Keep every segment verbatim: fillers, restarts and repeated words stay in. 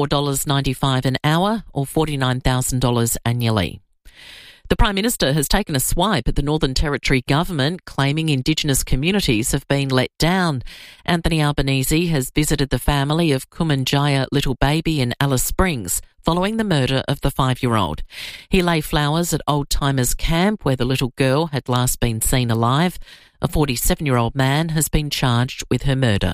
four dollars ninety-five an hour or forty-nine thousand dollars annually. The Prime Minister has taken a swipe at the Northern Territory government, claiming Indigenous communities have been let down. Anthony Albanese has visited the family of Kumanjaya little baby in Alice Springs following the murder of the five-year-old. He lay flowers at Old Timers Camp where the little girl had last been seen alive. A forty-seven-year-old man has been charged with her murder.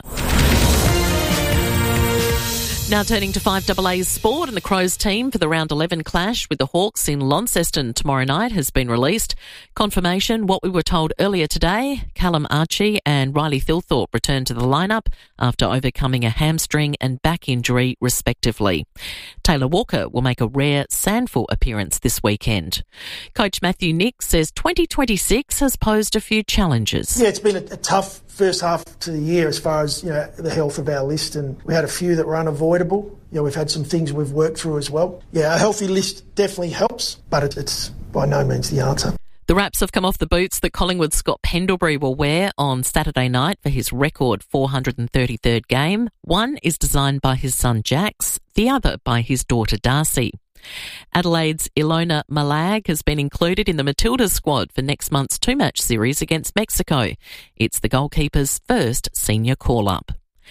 Now turning to five A A's sport, and the Crows team for the round eleven clash with the Hawks in Launceston tomorrow night has been released. Confirmation, what we were told earlier today, Callum Archie and Riley Thilthorpe returned to the lineup after overcoming a hamstring and back injury respectively. Taylor Walker will make a rare Sandful appearance this weekend. Coach Matthew Nick says twenty twenty-six has posed a few challenges. Yeah, it's been a, a tough first half to the year as far as, you know, the health of our list, and we had a few that were unavoidable. You know, we've had some things we've worked through as well. Yeah, a healthy list definitely helps, but it, it's by no means the answer. The wraps have come off the boots that Collingwood's Scott Pendlebury will wear on Saturday night for his record four hundred thirty-third game. One is designed by his son Jax, the other by his daughter Darcy. Adelaide's Ilona Malag has been included in the Matildas squad for next month's two-match series against Mexico. It's the goalkeeper's first senior call-up.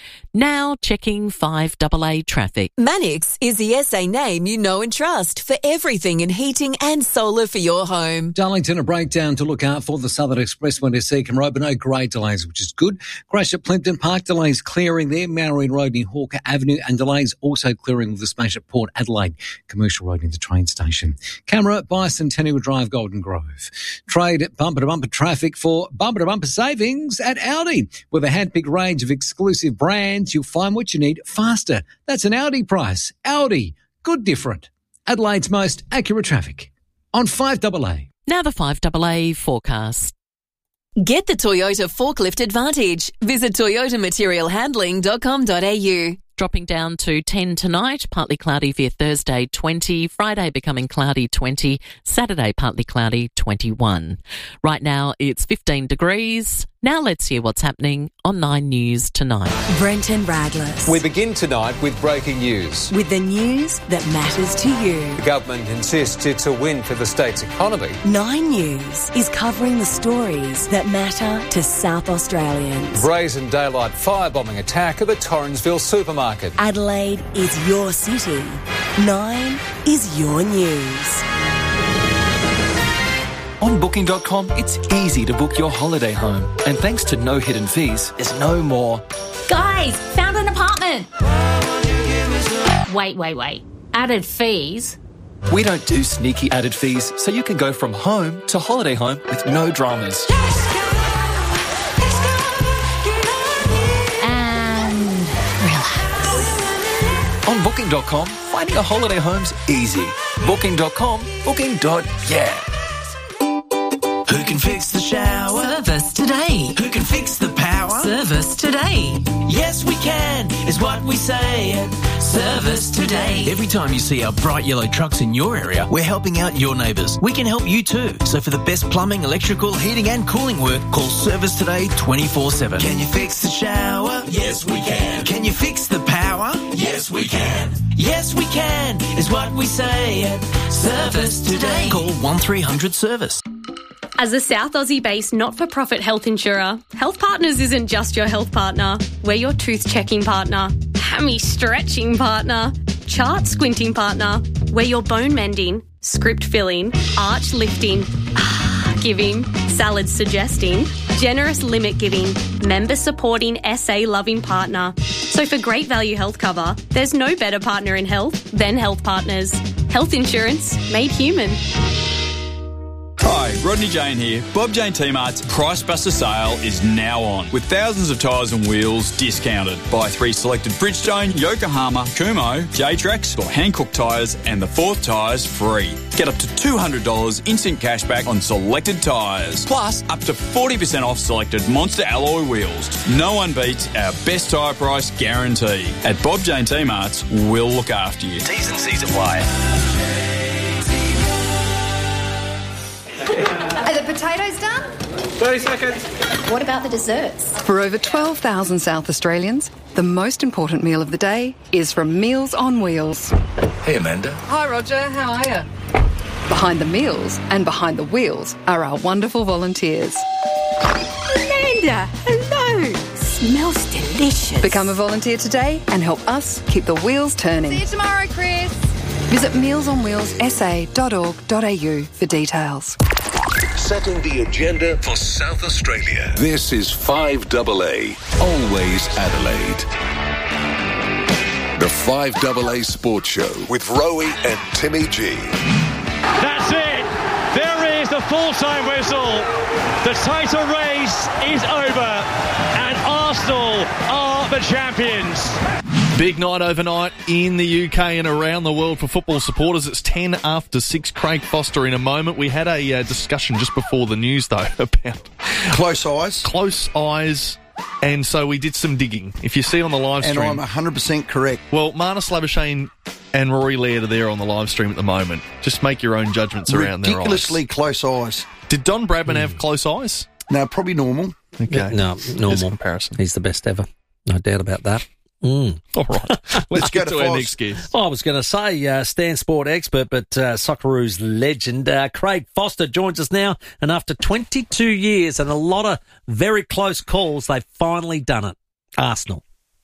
Now checking five A A traffic. Mannix is the S A name you know and trust for everything in heating and solar for your home. Darlington, a breakdown to look out for the Southern Expressway to Seacombe Road, but no grade delays, which is good. Crash at Plimpton Park, delays clearing there. Maureen Road near Hawker Avenue, and delays also clearing with the smash at Port Adelaide, Commercial Road near the train station. Camera, Bicentennial Drive, Golden Grove. Trade bumper-to-bumper traffic for bumper-to-bumper savings at Audi. With a hand-picked range of exclusive brands, you'll find what you need faster. That's an Audi price. Audi. Good different. Adelaide's most accurate traffic. On five A A. Now the five A A forecast. Get the Toyota Forklift Advantage. Visit toyota material handling dot com dot a u. Dropping down to ten tonight, partly cloudy via Thursday, twenty. Friday becoming cloudy, twenty. Saturday, partly cloudy, twenty-one. Right now, it's fifteen degrees. Now let's hear what's happening on Nine News tonight. Brenton Radless. We begin tonight with breaking news. With the news that matters to you. The government insists it's a win for the state's economy. Nine News is covering the stories that matter to South Australians. Brazen daylight firebombing attack at the Torrensville supermarket. Adelaide is your city. Nine is your news. On booking dot com, it's easy to book your holiday home. And thanks to no hidden fees, there's no more. Guys, found an apartment. Wait, wait, wait. Added fees? We don't do sneaky added fees, so you can go from home to holiday home with no dramas. And relax. On booking dot com, finding a holiday home's easy. booking dot com, booking. Yeah. Who can fix the shower? Service today. Who can fix the power? Service today. Yes, we can, is what we say at Service Today. Every time you see our bright yellow trucks in your area, we're helping out your neighbours. We can help you too. So for the best plumbing, electrical, heating and cooling work, call Service Today twenty-four seven. Can you fix the shower? Yes, we can. Can you fix the power? Yes, we can. Yes, we can, is what we say at Service Today. Call one three hundred service. As a South Aussie-based not-for-profit health insurer, Health Partners isn't just your health partner. We're your tooth-checking partner, hammy-stretching partner, chart-squinting partner. We're your bone-mending, script-filling, arch-lifting, ah-giving, salad-suggesting, generous limit-giving, member-supporting, S A-loving partner. So for great value health cover, there's no better partner in health than Health Partners. Health insurance made human. Hi, Rodney Jane here. Bob Jane T-Mart's Price Buster sale is now on, with thousands of tyres and wheels discounted. Buy three selected Bridgestone, Yokohama, Kumho, J-Trax or Hankook tyres and the fourth tyres free. Get up to two hundred dollars instant cashback on selected tyres. Plus, up to forty percent off selected Monster alloy wheels. No one beats our best tyre price guarantee. At Bob Jane T-Mart's, we'll look after you. T's and C's apply. Are the potatoes done? thirty seconds. What about the desserts? For over twelve thousand South Australians, the most important meal of the day is from Meals on Wheels. Hey, Amanda. Hi, Roger. How are you? Behind the meals and behind the wheels are our wonderful volunteers. Amanda, hello. Smells delicious. Become a volunteer today and help us keep the wheels turning. See you tomorrow, Chris. Visit meals on wheels s a dot org dot a u for details. Setting the agenda for South Australia. This is five A A, always Adelaide. The five A A Sports Show with Rowie and Timmy G. That's it. There is the full-time whistle. The title race is over and Arsenal are the champions. Big night overnight in the U K and around the world for football supporters. It's ten after six. Craig Foster in a moment. We had a uh, discussion just before the news, though, about... Close eyes. Close eyes. And so we did some digging. If you see on the live stream... And I'm one hundred percent correct. Well, Marnus Labuschagne and Rory Laird are there on the live stream at the moment. Just make your own judgments around their eyes. Ridiculously close eyes. Did Don Bradman mm. have close eyes? No, probably normal. Okay. No, normal. Comparison. He's the best ever. No doubt about that. Mm. All right. Let's get to, to our next guest. I was going to say uh, Stan Sport expert, but uh, Socceroos legend uh, Craig Foster joins us now. And after twenty-two years and a lot of very close calls, they've finally done it. Arsenal.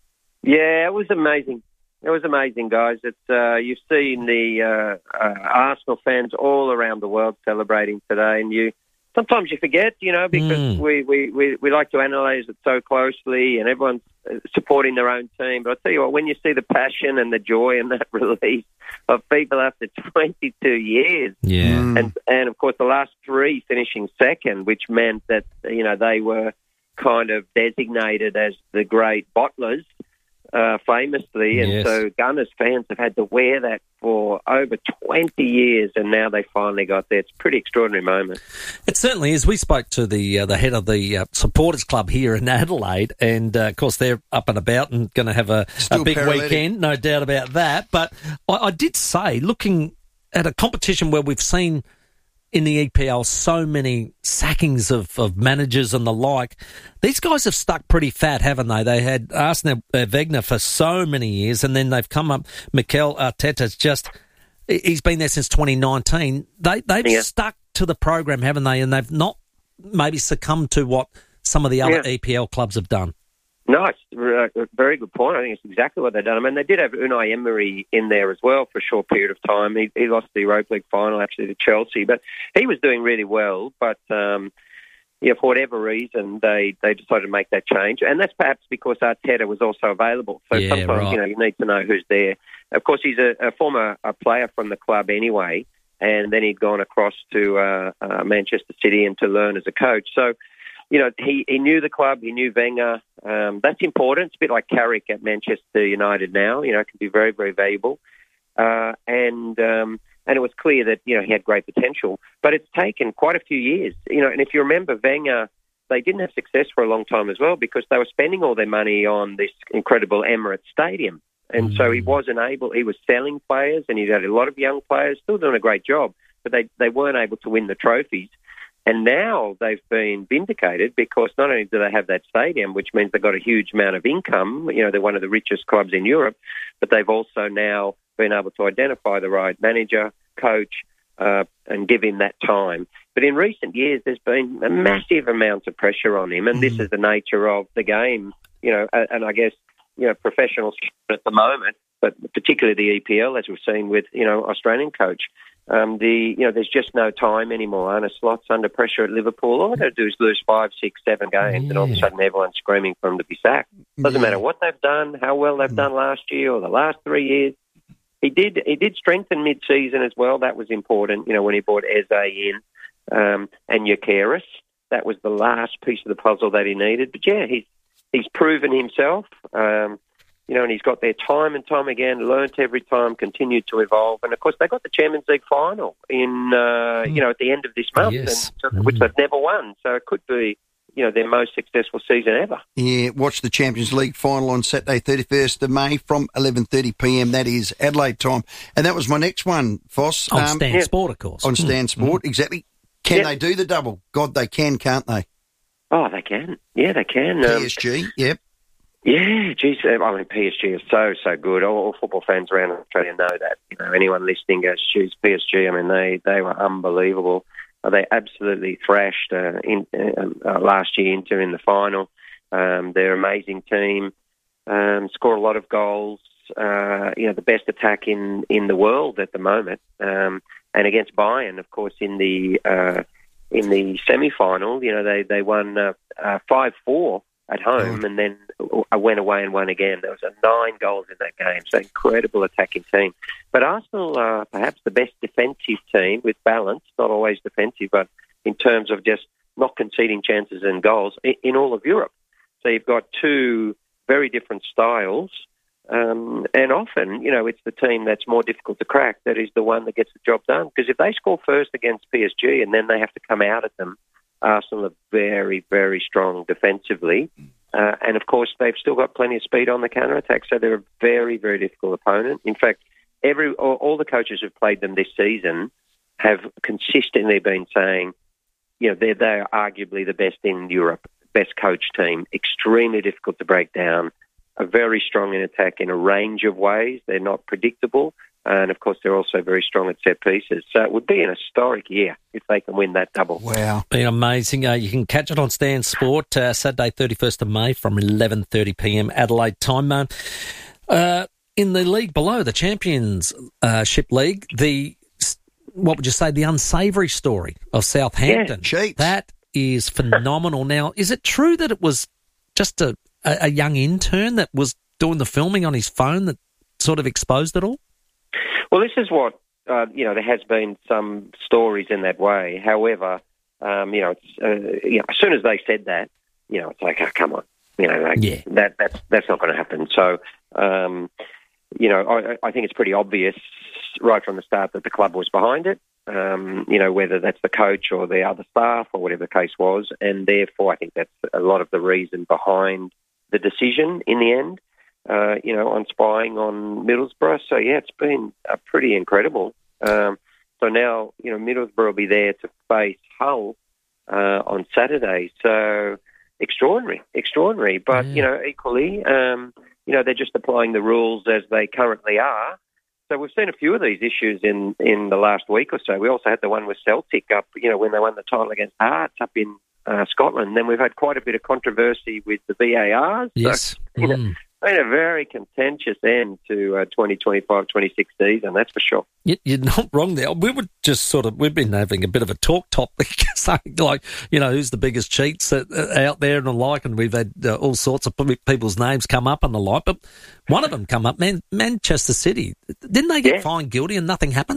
Yeah, it was amazing. It was amazing, guys. It's uh, you've seen the uh, uh, Arsenal fans all around the world celebrating today, and you sometimes you forget, you know, because mm. we, we, we, we like to analyse it so closely, and everyone's supporting their own team. But I tell you what, when you see the passion and the joy and that release of people after twenty-two years, yeah, mm. and and of course the last three finishing second, which meant that you know they were kind of designated as the great bottlers. Uh, famously, and yes. so Gunners fans have had to wear that for over twenty years, and now they finally got there. It's a pretty extraordinary moment. It certainly is. We spoke to the uh, the head of the uh, supporters club here in Adelaide, and uh, of course they're up and about and going to have a, a big paralytic. weekend, no doubt about that. But I, I did say, looking at a competition where we've seen in the E P L so many sackings of, of managers and the like, these guys have stuck pretty fat, haven't they? They had Arsene Wenger for so many years, and then they've come up. Mikel Arteta's just, he's been there since twenty nineteen. They, they've yeah. stuck to the program, haven't they? And they've not maybe succumbed to what some of the other yeah. E P L clubs have done. No, it's a very good point. I think it's exactly what they've done. I mean, they did have Unai Emery in there as well for a short period of time. He, he lost the Europa League final, actually, to Chelsea. But he was doing really well. But, um, yeah, for whatever reason, they, they decided to make that change. And that's perhaps because Arteta was also available. So yeah, sometimes, right. you know, you need to know who's there. Of course, he's a, a former a player from the club anyway. And then he'd gone across to uh, uh, Manchester City and to learn as a coach. So, you know, he, he knew the club, he knew Wenger. Um, that's important. It's a bit like Carrick at Manchester United now. You know, it can be very, very valuable. Uh, and um, and it was clear that, you know, he had great potential. But it's taken quite a few years. You know, and if you remember Wenger, they didn't have success for a long time as well because they were spending all their money on this incredible Emirates Stadium. And mm. so he wasn't able, he was selling players and he had a lot of young players, still doing a great job, but they, they weren't able to win the trophies. And now they've been vindicated because not only do they have that stadium, which means they've got a huge amount of income, you know, they're one of the richest clubs in Europe, but they've also now been able to identify the right manager, coach, uh, and give him that time. But in recent years, there's been a massive amount of pressure on him, and mm-hmm. this is the nature of the game, you know, and I guess, you know, professionals at the moment, but particularly the E P L, as we've seen with, you know, Australian coach. Um, the you know, there's just no time anymore. Arne Slot's under pressure at Liverpool. All they've got to do is lose five, six, seven games, yeah. and all of a sudden everyone's screaming for him to be sacked. Doesn't yeah. matter what they've done, how well they've done last year or the last three years. He did he did strengthen mid-season as well. That was important. You know, when he brought Eze in um, and Gyökeres, that was the last piece of the puzzle that he needed. But yeah, he's he's proven himself. Um, You know, and he's got there time and time again, learnt every time, continued to evolve. And, of course, they got the Champions League final in, uh, mm. you know, at the end of this month, yes. and, mm. which they've never won. So it could be, you know, their most successful season ever. Yeah, watch the Champions League final on Saturday, thirty-first of May from eleven thirty p m. That is Adelaide time. And that was my next one, Foss. On um, Stan yeah. Sport, of course. On Stan mm. Sport, mm. exactly. Can Yep. they do the double? God, they can, can't they? Oh, they can. Yeah, they can. Um, P S G, yep. Yeah, geez, I mean, P S G is so, so good. All, all football fans around Australia know that. You know, anyone listening goes, geez, P S G, I mean, they, they were unbelievable. Uh, they absolutely thrashed uh, in, uh, uh, last year Inter in the final. Um, they're an amazing team, um, score a lot of goals, uh, you know, the best attack in, in the world at the moment. Um, and against Bayern, of course, in the uh, in the semi-final, you know, they, they won uh, uh, five four at home and then I went away and won again. There was a nine goals in that game, so incredible attacking team. But Arsenal are perhaps the best defensive team with balance, not always defensive, but in terms of just not conceding chances and goals in, in all of Europe. So you've got two very different styles, um, and often, you know, it's the team that's more difficult to crack that is the one that gets the job done. Because if they score first against P S G and then they have to come out at them, Arsenal are very, very strong defensively. Uh, and, of course, they've still got plenty of speed on the counter-attack, so they're a very, very difficult opponent. In fact, every all, all the coaches who've played them this season have consistently been saying, you know, they're, they're arguably the best in Europe, best coach team, extremely difficult to break down, are very strong in attack in a range of ways. They're not predictable. And, of course, they're also very strong at set pieces. So it would be an historic year if they can win that double. Wow. Been amazing. Uh, you can catch it on Stan Sport uh, Saturday, thirty-first of May from eleven thirty p m Adelaide time. Uh, uh, in the league below, the Championship League, the, what would you say, the unsavoury story of Southampton. Yeah, cheats. That is phenomenal. Now, is it true that it was just a, a, a young intern that was doing the filming on his phone that sort of exposed it all? Well, this is what, uh, you know, there has been some stories in that way. However, um, you know, it's, uh, you know, as soon as they said that, you know, it's like, oh, come on. You know, like, yeah. that that's that's not going to happen. So, um, you know, I, I think it's pretty obvious right from the start that the club was behind it, um, you know, whether that's the coach or the other staff or whatever the case was. And therefore, I think that's a lot of the reason behind the decision in the end. Uh, you know, on spying on Middlesbrough. So, yeah, it's been uh, pretty incredible. Um, so now, you know, Middlesbrough will be there to face Hull uh, on Saturday. So extraordinary, extraordinary. But, yeah. you know, equally, um, you know, they're just applying the rules as they currently are. So we've seen a few of these issues in, in the last week or so. We also had the one with Celtic up, you know, when they won the title against Hearts up in uh, Scotland. Then we've had quite a bit of controversy with the V A Rs. Yes. So, you know, mm. been a very contentious end to uh, twenty twenty-five twenty-six season, that's for sure. You're not wrong there. We were just sort of, we've been having a bit of a talk topic, saying like, you know, who's the biggest cheats out there and the like, and we've had uh, all sorts of people's names come up and the like, but one of them come up, Man- Manchester City. Didn't they get yeah. fined guilty and nothing happened?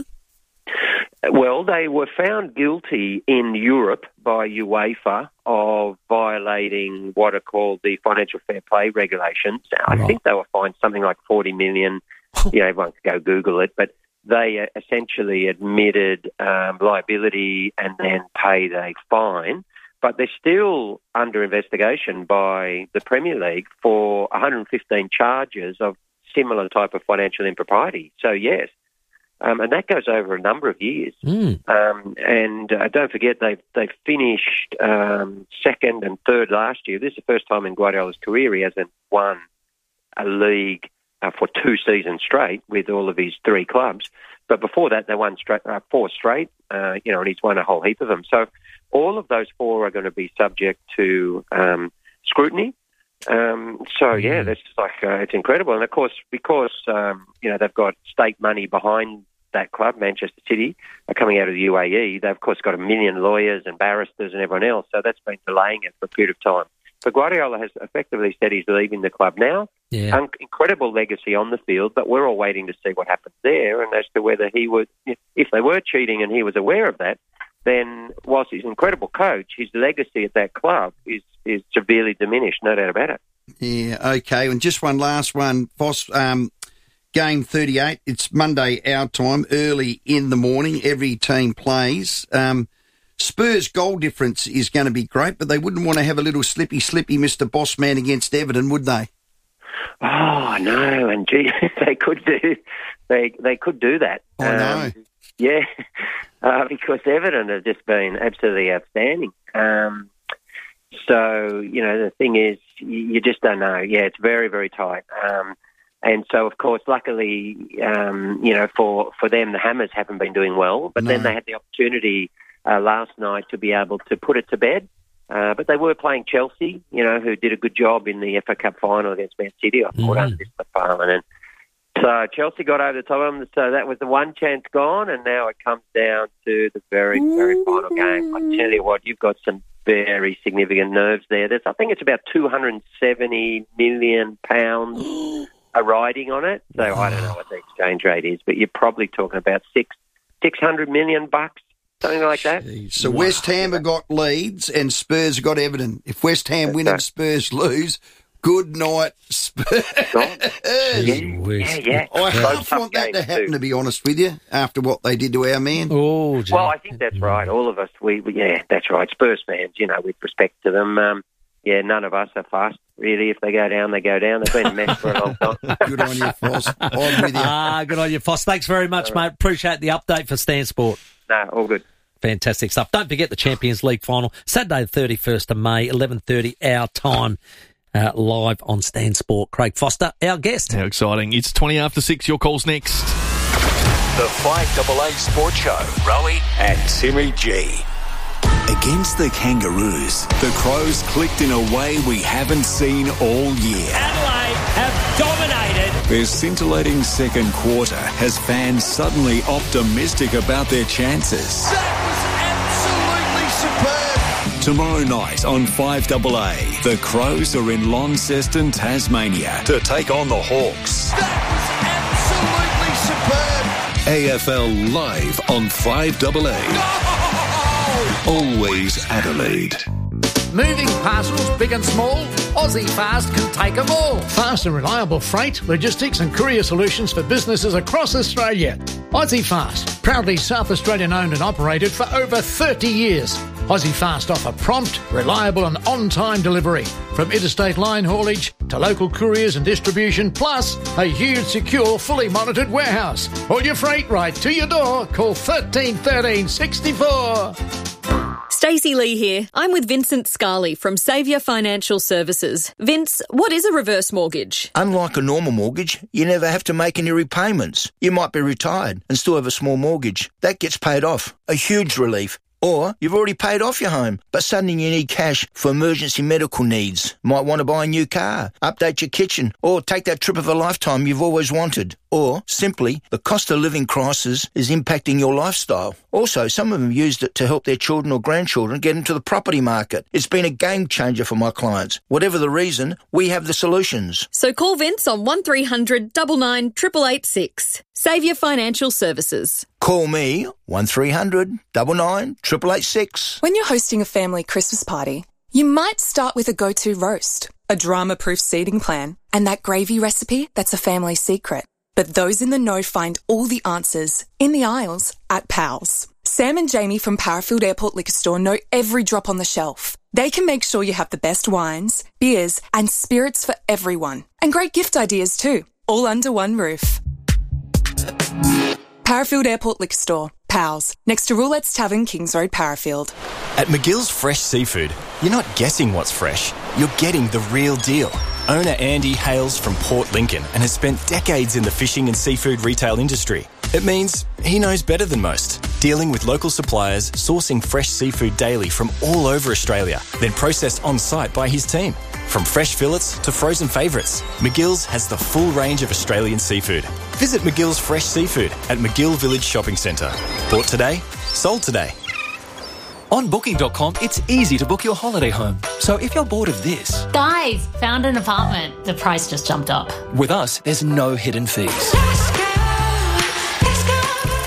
Well, they were found guilty in Europe by UEFA of violating what are called the financial fair play regulations. I Right. think they were fined something like forty million dollars. You know, everyone can go Google it, but they uh, essentially admitted um, liability and then paid a fine. But they're still under investigation by the Premier League for one hundred fifteen charges of similar type of financial impropriety. So, yes. Um, and that goes over a number of years. Mm. Um, and uh, don't forget, they've, they've finished um, second and third last year. This is the first time in Guardiola's career he hasn't won a league uh, for two seasons straight with all of his three clubs. But before that, they won straight, uh, four straight, uh, you know, and he's won a whole heap of them. So all of those four are going to be subject to um, scrutiny. Um, so, yeah, that's like, uh, it's incredible. And, of course, because, um, you know, they've got state money behind that club, Manchester City, are coming out of the U A E, they've, of course, got a million lawyers and barristers and everyone else. So that's been delaying it for a period of time. But Guardiola has effectively said he's leaving the club now. Yeah. Un- incredible legacy on the field, but we're all waiting to see what happens there and as to whether he would, if they were cheating and he was aware of that, then whilst he's an incredible coach, his legacy at that club is, is severely diminished, no doubt about it. Yeah, okay. And just one last one, Voss. Um, game thirty-eight, it's Monday our time, early in the morning. Every team plays. Um, Spurs' goal difference is going to be great, but they wouldn't want to have a little slippy, slippy Mister Bossman against Everton, would they? Oh, no, and gee, they could do they they could do that. I know. Um, yeah. uh, because Everton have just been absolutely outstanding. Um, so, you know, the thing is, you, you just don't know. Yeah, it's very, very tight. Um, and so, of course, luckily, um, you know, for, for them, the Hammers haven't been doing well, but no. then they had the opportunity uh, last night to be able to put it to bed. Uh, but they were playing Chelsea, you know, who did a good job in the F A Cup final against Man City, I thought, mm. under this McFarlane. And so Chelsea got over the top of them. So that was the one chance gone, and now it comes down to the very, very final game. I tell you what, you've got some very significant nerves there. There's, I think it's about two hundred seventy million pounds a riding on it. So I don't know what the exchange rate is, but you're probably talking about six, six hundred million bucks. Something like that. Jeez. So wow. West Ham have got Leeds and Spurs have got Everton. If West Ham win and Spurs lose, good night, Spurs. Yeah, yeah, yeah. I half want that to happen, too. To be honest with you, after what they did to our man. Oh, gee. Well, I think that's right. All of us, we, we yeah, that's right. Spurs fans, you know, with respect to them, um, yeah, none of us are fast. Really, if they go down, they go down. They've been a mess for a long time. Good on you, Foss. I'm with you. Ah, good on you, Foss. Thanks very much, right. mate. Appreciate the update for Stan Sport. No, all good. Fantastic stuff. Don't forget the Champions League final, Saturday the thirty-first of May, eleven thirty our time, uh, live on Stan Sport. Craig Foster, our guest. How exciting. It's twenty after six. Your call's next. The five A A Sports Show. Rowie and Timmy G. Against the Kangaroos, the Crows clicked in a way we haven't seen all year. Adelaide have dominated. Their scintillating second quarter has fans suddenly optimistic about their chances. That was absolutely superb. Tomorrow night on five A A, the Crows are in Launceston, Tasmania to take on the Hawks. That was absolutely superb. A F L live on five A A. No! Always Adelaide. Moving parcels, big and small, Aussie Fast can take them all. Fast and reliable freight, logistics and courier solutions for businesses across Australia. Aussie Fast, proudly South Australian owned and operated for over thirty years. Aussie Fast offer prompt, reliable and on-time delivery, from interstate line haulage to local couriers and distribution, plus a huge, secure, fully monitored warehouse. All your freight right to your door. Call thirteen thirteen sixty-four. Stacey Lee here. I'm with Vincent Scarley from Saviour Financial Services. Vince, what is a reverse mortgage? Unlike a normal mortgage, you never have to make any repayments. You might be retired and still have a small mortgage. That gets paid off. A huge relief. Or you've already paid off your home, but suddenly you need cash for emergency medical needs. Might want to buy a new car, update your kitchen, or take that trip of a lifetime you've always wanted. Or, simply, the cost of living crisis is impacting your lifestyle. Also, some of them used it to help their children or grandchildren get into the property market. It's been a game changer for my clients. Whatever the reason, we have the solutions. So call Vince on one three hundred nine nine eight eight eight six. Saviour Financial Services. Call me, one three hundred nine nine eight eight eight six. When you're hosting a family Christmas party, you might start with a go-to roast, a drama-proof seating plan, and that gravy recipe that's a family secret. But those in the know find all the answers in the aisles at Pals. Sam and Jamie from Parafield Airport Liquor Store know every drop on the shelf. They can make sure you have the best wines, beers, and spirits for everyone. And great gift ideas too, all under one roof. Parafield Airport Liquor Store. Pals. Next to Roulette's Tavern, Kings Road, Parafield. At McGill's Fresh Seafood, you're not guessing what's fresh. You're getting the real deal. Owner Andy hails from Port Lincoln and has spent decades in the fishing and seafood retail industry. It means he knows better than most, dealing with local suppliers, sourcing fresh seafood daily from all over Australia, then processed on-site by his team. From fresh fillets to frozen favourites, McGill's has the full range of Australian seafood. Visit McGill's Fresh Seafood at McGill Village Shopping Centre. Bought today, sold today. On Booking dot com, it's easy to book your holiday home. So if you're bored of this... Guys, found an apartment. The price just jumped up. With us, there's no hidden fees. Let's go, let's go.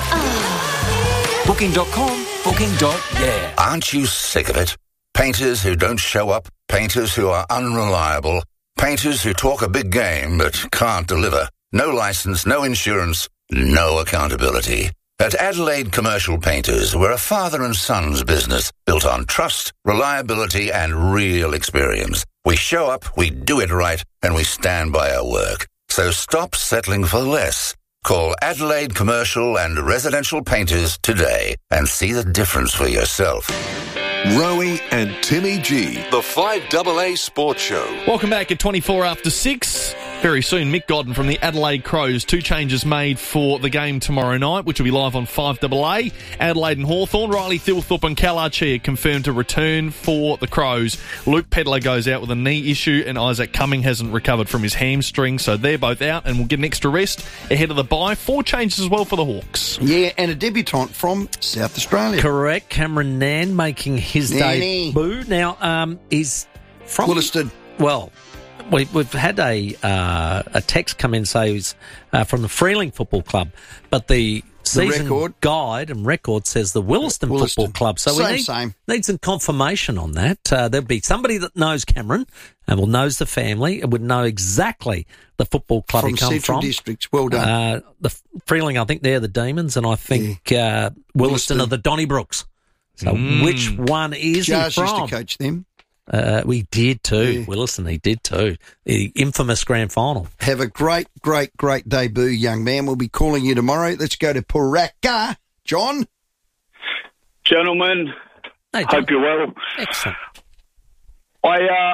Oh. Booking dot com, booking dot yeah. Aren't you sick of it? Painters who don't show up, painters who are unreliable, painters who talk a big game but can't deliver. No license, no insurance, no accountability. At Adelaide Commercial Painters, we're a father and son's business built on trust, reliability, and real experience. We show up, we do it right, and we stand by our work. So stop settling for less. Call Adelaide Commercial and Residential Painters today and see the difference for yourself. Rowie and Timmy G, the five A A Sports Show. Welcome back at twenty-four after six. Very soon, Mick Godden from the Adelaide Crows. Two changes made for the game tomorrow night, which will be live on five A A. Adelaide and Hawthorn. Riley Thilthorpe and Cal Archie are confirmed to return for the Crows. Luke Pedler goes out with a knee issue, and Isaac Cumming hasn't recovered from his hamstring, so they're both out, and we'll get an extra rest ahead of the bye. Four changes as well for the Hawks. Yeah, and a debutant from South Australia. Correct. Cameron Nan making his Nanny. debut. Now, um, he's from... Williston. Well... We, we've had a uh, a text come in say he's uh, from the Freeling Football Club, but the season record. guide and record says the Williston, Williston. Football Club. So Same, we need, same. need some confirmation on that. Uh, there'll be somebody that knows Cameron and will knows the family and would know exactly the football club From he come Central from. Districts. Well done. Uh, the Freeling, I think they're the Demons, and I think uh, Williston, Williston. are the Donnybrooks. So Mm. which one is Jars he used from? to coach them. Uh, we did too. Yeah. Williston, he did too. The infamous grand final. Have a great, great, great debut, young man. We'll be calling you tomorrow. Let's go to Paraka. John? Gentlemen, Hey, John. hope you're well. Excellent. I,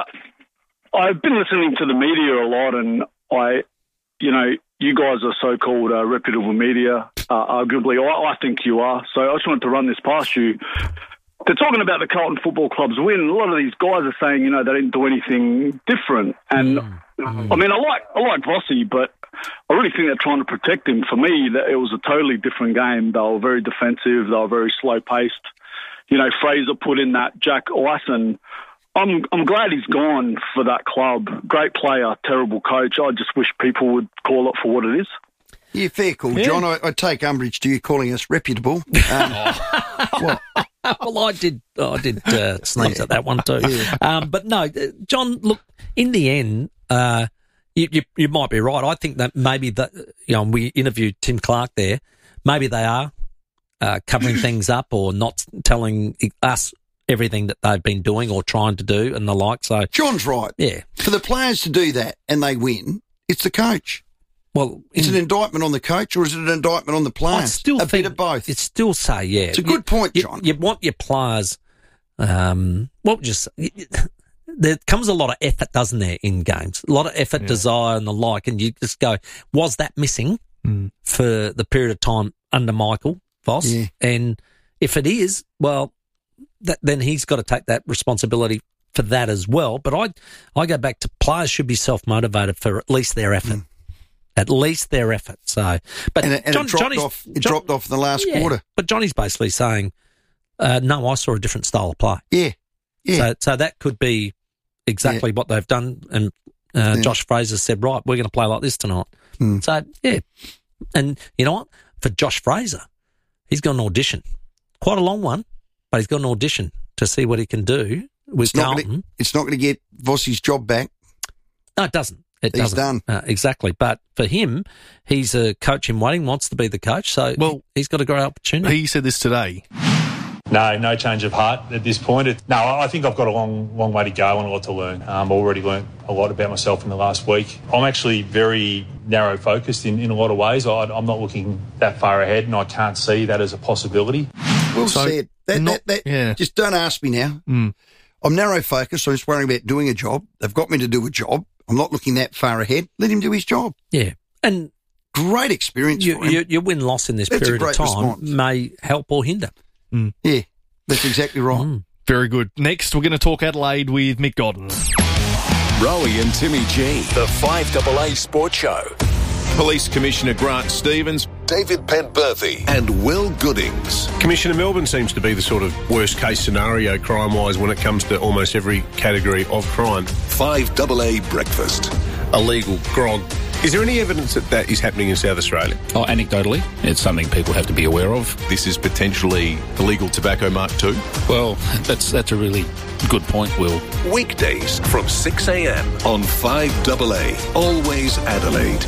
uh, I've been listening to the media a lot, and I, you know, you guys are so-called uh, reputable media, uh, arguably. I, I think you are. So I just wanted to run this past you. They're talking about the Carlton Football Club's win. A lot of these guys are saying, you know, they didn't do anything different. And, mm. I mean, I like I like Vossi, but I really think they're trying to protect him. For me, that it was a totally different game. They were very defensive. They were very slow-paced. You know, Fraser put in that Jack Oyson. I'm I'm glad he's gone for that club. Great player, terrible coach. I just wish people would call it for what it is. Yeah, fair call, Yeah. John. I, I take umbrage to you calling us reputable. Um, what? Well, I did. I did uh, sneeze at that one too. Yeah. Um, but no, uh, John. Look, in the end, uh, you, you you might be right. I think that maybe that you know we interviewed Tim Clark there. Maybe they are uh, covering things up or not telling us everything that they've been doing or trying to do and the like. So John's right. Yeah. For the players to do that and they win, it's the coach. Well, is it an indictment on the coach or is it an indictment on the players? I still a think bit of both. It's still say, yeah. It's a good you, point, you, John. You want your players. Um, what would you say? There comes a lot of effort, doesn't there, in games? A lot of effort, Yeah. desire, and the like. And you just go, was that missing Mm. for the period of time under Michael Voss? Yeah. And if it is, well, that, then he's got to take that responsibility for that as well. But I, I go back to players should be self motivated for at least their effort. Mm. At least their effort. So, but and it, and John, it dropped Johnny's, off. It John, dropped off in the last yeah, quarter. But Johnny's basically saying, uh, "No, I saw a different style of play." Yeah, yeah. So, so that could be exactly Yeah. what they've done. And uh, Yeah. Josh Fraser said, "Right, we're going to play like this tonight." Hmm. So, yeah. And you know what? For Josh Fraser, he's got an audition, quite a long one, but he's got an audition to see what he can do with It's not Carlton. gonna, it's not going to get Vossi's job back. No, it doesn't. It He's doesn't. done. Uh, exactly. But for him, he's a coach in waiting, wants to be the coach, so Well, he's got a great opportunity. He said this today. No, no change of heart at this point. It, no, I think I've got a long, long way to go and a lot to learn. Um, I've already learned a lot about myself in the last week. I'm actually very narrow focused in, in a lot of ways. I, I'm not looking that far ahead, and I can't see that as a possibility. Well So, said. That, not- that, that, yeah. Just don't ask me now. Mm. I'm narrow focused, so I'm just worrying about doing a job. They've got me to do a job. I'm not looking that far ahead. Let him do his job. Yeah. And great experience you, for him. you, your win-loss in this That's a period of great time response. may help or hinder. Mm. Yeah, that's exactly right. Mm. Very good. Next, we're going to talk Adelaide with Mick Godden. Rowie and Timmy G, The five A A Sports Show. Police Commissioner Grant Stevens, David Penberthy. and Will Goodings. Commissioner, Melbourne seems to be the sort of worst case scenario crime-wise when it comes to almost every category of crime. five A A Breakfast. Illegal grog. Is there any evidence that that is happening in South Australia? Oh, anecdotally, it's something people have to be aware of. This is potentially illegal tobacco mark two. Well, that's that's a really good point, Will. Weekdays from six a.m. on five A A. Always Adelaide.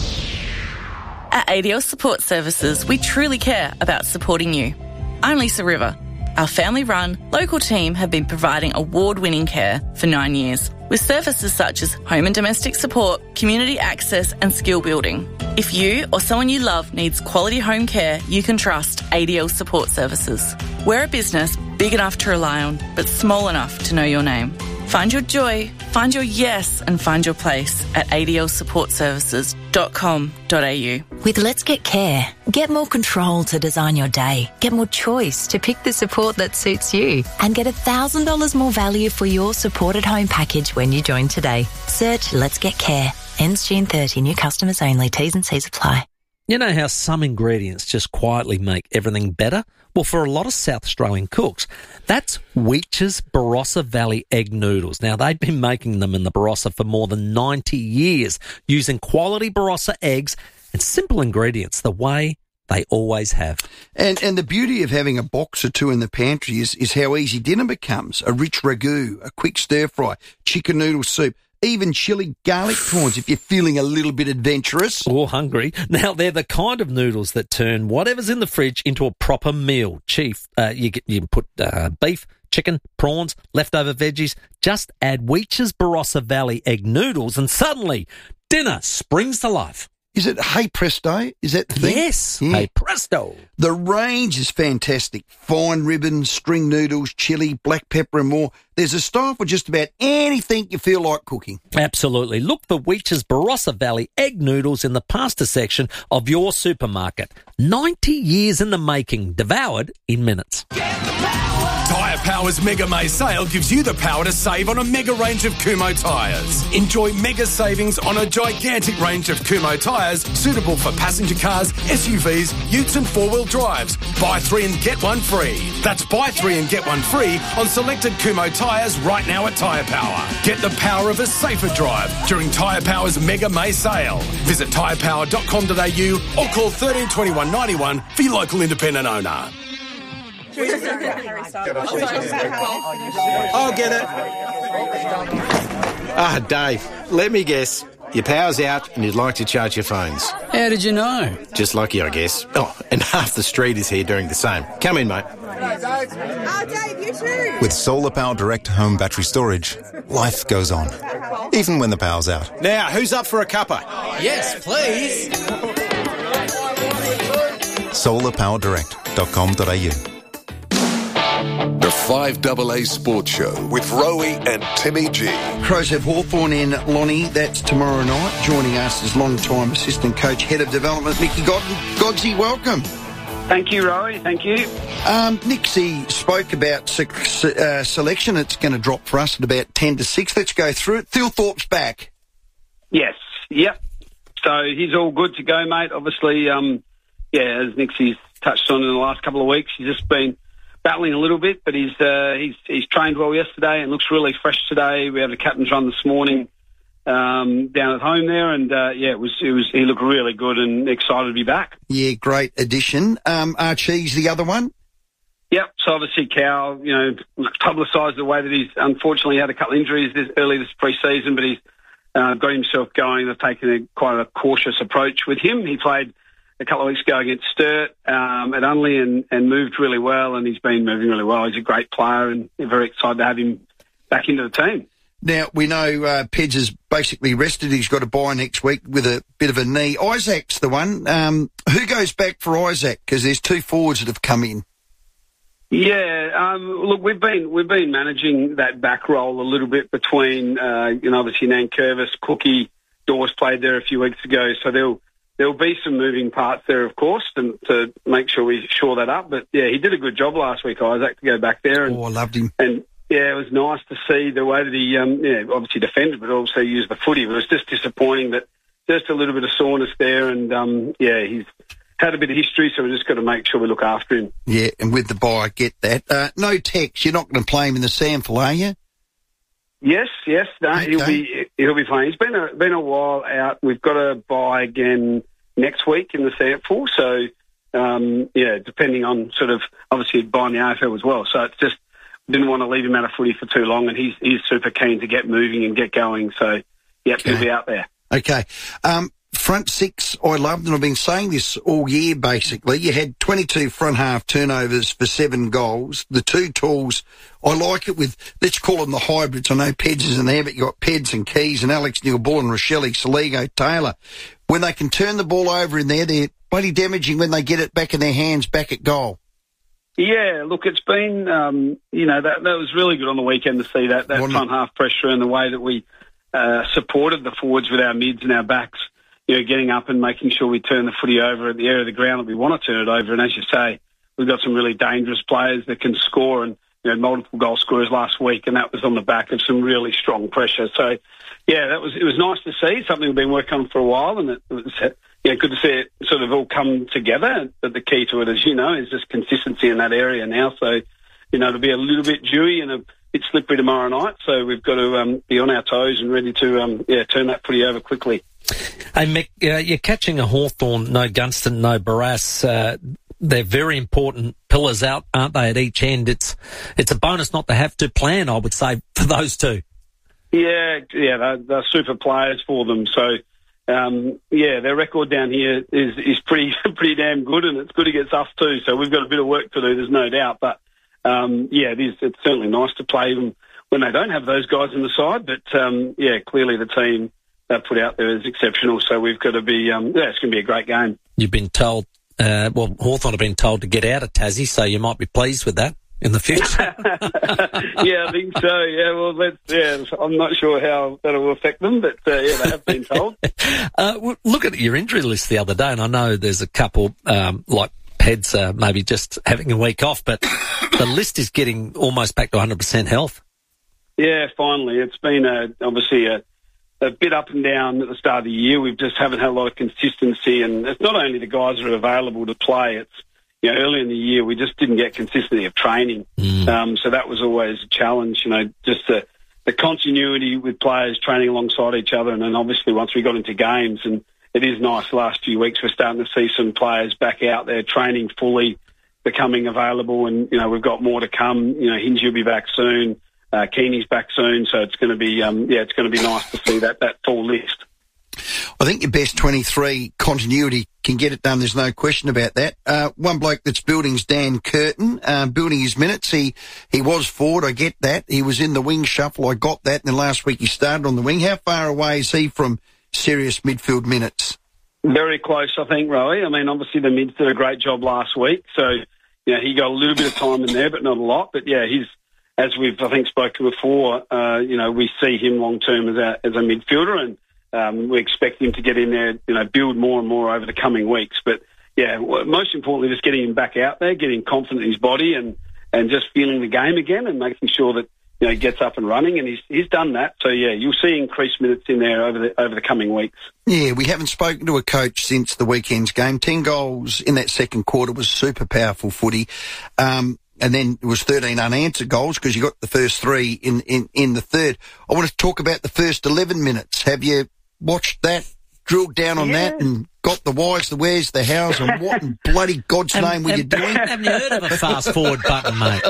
At A D L Support Services, we truly care about supporting you. I'm Lisa River. Our family-run, local team have been providing award-winning care for nine years. with services such as home and domestic support, community access and skill building. If you or someone you love needs quality home care, you can trust A D L Support Services. We're a business big enough to rely on, but small enough to know your name. Find your joy, find your yes and find your place at a d l support services dot com dot a u. With Let's Get Care, get more control to design your day, get more choice to pick the support that suits you, and get one thousand dollars more value for your supported home package when you join today. Search Let's Get Care. Ends June thirtieth. New customers only. T's and C's apply. You know how some ingredients just quietly make everything better? Well, for a lot of South Australian cooks, that's Weech's Barossa Valley egg noodles. Now, they've been making them in the Barossa for more than ninety years, using quality Barossa eggs and simple ingredients the way they always have. And and the beauty of having a box or two in the pantry is, is how easy dinner becomes. A rich ragu, a quick stir-fry, chicken noodle soup, even chili garlic prawns if you're feeling a little bit adventurous. Or hungry. Now, they're the kind of noodles that turn whatever's in the fridge into a proper meal. Chief, uh, you, get, you can put uh, beef, chicken, prawns, leftover veggies. Just add Weech's Barossa Valley egg noodles and suddenly dinner springs to life. Is it Hey Presto? Is that the thing? Yes, yeah. Hey Presto. The range is fantastic. Fine ribbons, string noodles, chili, black pepper and more. There's a style for just about anything you feel like cooking. Absolutely. Look for Weech's Barossa Valley egg noodles in the pasta section of your supermarket. ninety years in the making, devoured in minutes. Tyre Power's Mega May sale gives you the power to save on a mega range of Kumho tyres. Enjoy mega savings on a gigantic range of Kumho tyres suitable for passenger cars, S U Vs, utes and four-wheel drives. Buy three and get one free. That's buy three and get one free on selected Kumho tyres right now at Tyre Power. Get the power of a safer drive during Tyre Power's Mega May sale. Visit tyre power dot com dot a u or call one three two one nine one for your local independent owner. I'll get it. Ah, Dave, let me guess. Your power's out and you'd like to charge your phones. How did you know? Just lucky, I guess. Oh, and half the street is here doing the same. Come in, mate. Oh, Dave, you too. With Solar Power Direct Home Battery Storage, life goes on, even when the power's out. Now, who's up for a cuppa? Yes, please. solar power direct dot com dot a u. The five A A Sports Show with Rowie and Timmy G. Crows have Hawthorn in Lonnie. That's tomorrow night. Joining us is long-time assistant coach, head of development, Mickey Godden. Godsy, welcome. Thank you, Rowie. Thank you. Um, Nixie spoke about se- uh, selection. It's going to drop for us at about ten to six. Let's go through it. Thilthorpe's back. Yes. Yep. So he's all good to go, mate. Obviously, um, yeah, as Nixie's touched on in the last couple of weeks, he's just been battling a little bit, but he's uh, he's he's trained well yesterday and looks really fresh today. We had a captain's run this morning um, down at home there, and uh, yeah, it was it was he looked really good and excited to be back. Yeah, great addition. Um, Archie's the other one. Yep. So obviously, Cal, you know, publicised the way that he's unfortunately had a couple of injuries this, early this pre-season, but he's uh, got himself going. They've taken a, quite a cautious approach with him. He played a couple of weeks ago against Sturt um, at Unley and, and moved really well, and he's been moving really well. He's a great player, and we're very excited to have him back into the team. Now, we know uh, Pedge is basically rested. He's got a bye next week with a bit of a knee. Isaac's the one. Um, who goes back for Isaac? Because there's two forwards that have come in. Yeah, um, look, we've been we've been managing that back role a little bit between, uh, you know, obviously Nankervis, Cookie, Dawes played there a few weeks ago, so there'll there'll be some moving parts there, of course, to, to make sure we shore that up. But yeah, he did a good job last week, Isaac, to go back there. And, oh, I loved him. And yeah, it was nice to see the way that he, um, yeah, obviously defended, but also used the footy. But it was just disappointing that just a little bit of soreness there, and um, yeah, he's had a bit of history, so we've just got to make sure we look after him. Yeah, and with the bye, I get that. Uh, no Tex, you're not going to play him in the Sample, are you? Yes, yes, no, okay. he'll be he'll be playing. He's been a been a while out. We've got to buy again next week in the Sample, so um, yeah, depending on sort of obviously buying the A F L as well. So it's just didn't want to leave him out of footy for too long, and he's he's super keen to get moving and get going. So yep, okay. He'll be out there. Okay. Um, front six, I loved, and I've been saying this all year, basically. You had twenty-two front half turnovers for seven goals. The two tools, I like it with, let's call them the hybrids. I know Peds is in there, but you've got Peds and Keys and Alex Neil-Bull and Rochelle, Saligo, Taylor. When they can turn the ball over in there, they're bloody damaging when they get it back in their hands, back at goal. Yeah, look, it's been, um, you know, that that was really good on the weekend to see that, that Wasn't front half pressure and the way that we uh, supported the forwards with our mids and our backs, you know, getting up and making sure we turn the footy over at the area of the ground that we want to turn it over. And as you say, we've got some really dangerous players that can score, and, you know, multiple goal scorers last week, and that was on the back of some really strong pressure. So, yeah, that was it was nice to see, something we've been working on for a while, and it was, yeah, good to see it sort of all come together. But the key to it, as you know, is just consistency in that area now. So, you know, it'll be a little bit dewy and a bit slippery tomorrow night. So we've got to um, be on our toes and ready to, um, yeah, turn that footy over quickly. Hey, Mick, uh, you're catching a Hawthorn, no Gunston, no Barrass. Uh, they're very important pillars out, aren't they, at each end? It's it's a bonus not to have to plan, I would say, for those two. Yeah, yeah, they're, they're super players for them. So, um, yeah, their record down here is is pretty pretty damn good, and it's good against us too. So we've got a bit of work to do, there's no doubt. But, um, yeah, it is, it's certainly nice to play them when they don't have those guys on the side. But, um, yeah, clearly the team they put out there is exceptional. So we've got to be, um, yeah, it's going to be a great game. You've been told, uh, well, Hawthorn have been told to get out of Tassie, so you might be pleased with that in the future. Yeah, I think so. Yeah, well, let's, yeah, I'm not sure how that will affect them, but uh, yeah, they have been told. uh, w- look at your injury list the other day, and I know there's a couple um, like Peds uh, maybe just having a week off, but the list is getting almost back to one hundred percent health. Yeah, finally. It's been a, obviously a, a bit up and down at the start of the year. We just haven't had a lot of consistency, and it's not only the guys that are available to play, it's, you know, early in the year, we just didn't get consistency of training. Mm. Um, so that was always a challenge, you know, just the, the continuity with players training alongside each other. And then obviously once we got into games, and it is nice the last few weeks, we're starting to see some players back out there training fully, becoming available. And, you know, we've got more to come. You know, Hinge will be back soon. Uh, Keeney's back soon. So it's going to be, um, yeah, it's going to be nice to see that, that full list. I think your best twenty-three continuity can get it done. There's no question about that. Uh, one bloke that's building's Dan Curtin, uh, building his minutes. He, he was forward. I get that. He was in the wing shuffle. I got that. And then last week he started on the wing. How far away is he from serious midfield minutes? Very close, I think, Rowie. I mean, obviously the mids did a great job last week. So, you know, he got a little bit of time in there, but not a lot. But yeah, he's, as we've, I think, spoken before, uh, you know, we see him long term as a, as a midfielder, and Um, we expect him to get in there, you know, build more and more over the coming weeks. But, yeah, most importantly, just getting him back out there, getting confident in his body, and, and just feeling the game again, and making sure that, you know, he gets up and running. And he's he's done that. So, yeah, you'll see increased minutes in there over the over the coming weeks. Yeah, we haven't spoken to a coach since the weekend's game. Ten goals in that second quarter was super powerful footy. Um, and then it was thirteen unanswered goals because you got the first three in, in, in the third. I want to talk about the first eleven minutes. Have you watched that, drilled down on yeah. that, and got the whys, the wheres, the hows, and what in bloody God's and, name were you doing? Haven't you heard of a fast forward button, mate?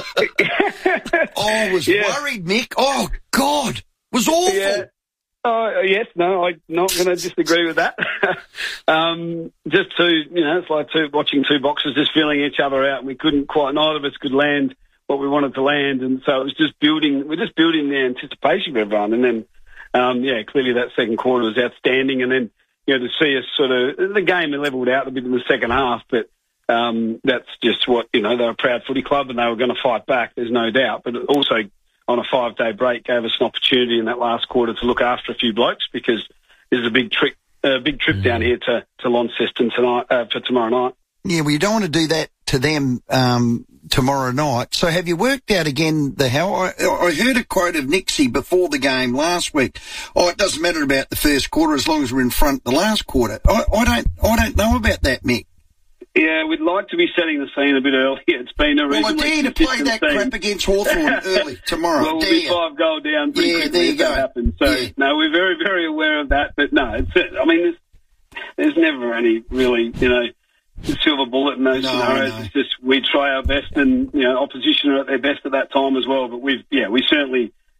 I was yeah. worried, Mick. Oh, God. Was awful. Yeah. Oh, yes, no, I'm not going to disagree with that. um, just two, you know, it's like two, watching two boxers just feeling each other out, and we couldn't quite, neither of us could land what we wanted to land, and so it was just building, we're just building the anticipation of everyone, and then Um, yeah, clearly that second quarter was outstanding. And then, you know, to see us sort of, the game leveled out a bit in the second half, but um, that's just what, you know, they're a proud footy club and they were going to fight back, there's no doubt. But also on a five-day break gave us an opportunity in that last quarter to look after a few blokes, because there's a big trick, a uh, big trip mm. down here to, to Launceston tonight, uh, for tomorrow night. Yeah, well, you don't want to do that to them um, tomorrow night. So have you worked out again the how? I, I heard a quote of Nixie before the game last week. Oh, it doesn't matter about the first quarter as long as we're in front the last quarter. I, I don't I don't know about that, Mick. Yeah, we'd like to be setting the scene a bit earlier. It's been a reasonably Well, I dare to play that scene. crap against Hawthorn early tomorrow. Well, we'll be five goal down pretty yeah, quickly there you if go. that happens. So, yeah. no, we're very, very aware of that. But, no, it's, I mean, there's, there's never any really, you know, silver bullet in those no, scenarios. no. It's just we try our best, and, you know, opposition are at their best at that time as well. But we've, yeah, we certainly